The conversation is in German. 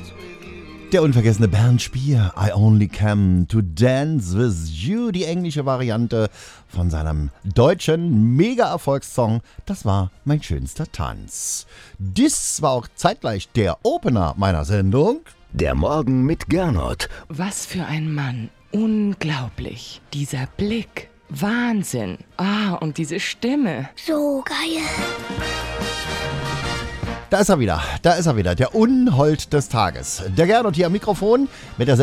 Der unvergessene Bernd Spier, I Only Came to Dance with You, die englische Variante von seinem deutschen Mega-Erfolgssong, das war Mein schönster Tanz. Dies war auch zeitgleich der Opener meiner Sendung. Der Morgen mit Gernot. Was für ein Mann, unglaublich, dieser Blick, Wahnsinn, und diese Stimme. So geil. Da ist er wieder, der Unhold des Tages. Der Gernot hier am Mikrofon mit der